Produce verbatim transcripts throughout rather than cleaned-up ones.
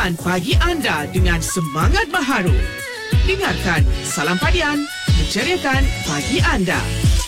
Meriahkan pagi anda dengan semangat baharu. Dengarkan Salam Padian, menceriakan pagi anda.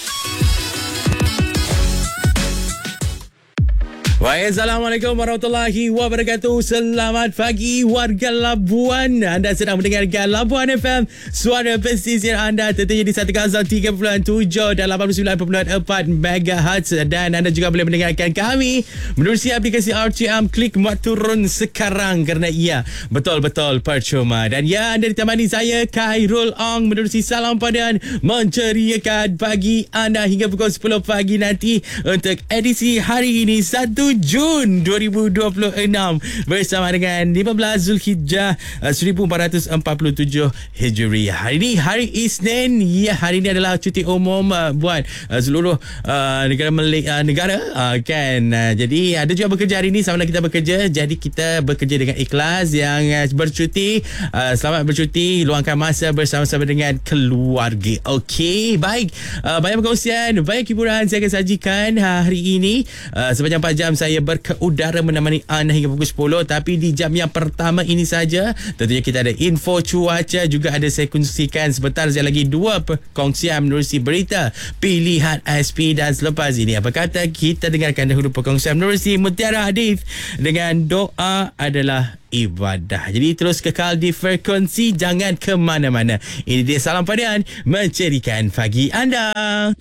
Baik, Assalamualaikum warahmatullahi wabarakatuh. Selamat pagi warga Labuan. Anda sedang mendengarkan Labuan F M, suara pesisir anda, tentunya di seratus tiga puluh tujuh dan lapan puluh sembilan perpuluhan empat megahertz. Dan anda juga boleh mendengarkan kami menerusi aplikasi R T M. Klik muat turun sekarang kerana ia betul-betul percuma. Dan ya, anda ditemani saya Khairul Ong menerusi Salam Padian, menceriakan pagi anda hingga pukul sepuluh pagi nanti untuk edisi hari ini satu Jun dua ribu dua puluh enam bersama dengan lima belas Zulhijjah seribu empat ratus empat puluh tujuh Hijriah. Hari ini hari Isnin. Ya, hari ini adalah cuti umum uh, buat uh, seluruh uh, negara Meli- uh, negara uh, kan. Uh, jadi ada juga bekerja hari ini sama ada kita bekerja. Jadi kita bekerja dengan ikhlas. Yang uh, bercuti, uh, selamat bercuti, luangkan masa bersama-sama dengan keluarga. Okey, baik. Uh, banyak perkongsian, banyak hiburan saya akan sajikan uh, hari ini. Uh, sepanjang empat jam saya berkeudara menemani anda hingga pukul sepuluh. Tapi di jam yang pertama ini saja, tentunya kita ada info cuaca, juga ada saya kongsikan sebentar sekali lagi dua perkongsian menerusi berita pilihan S P. Dan selepas ini, apa kata kita dengarkan dahulu perkongsian menerusi Mutiara Hadis dengan doa adalah ibadah. Jadi terus kekal di frekuensi, jangan ke mana-mana. Ini dia Salam Padian, menceriakan pagi anda.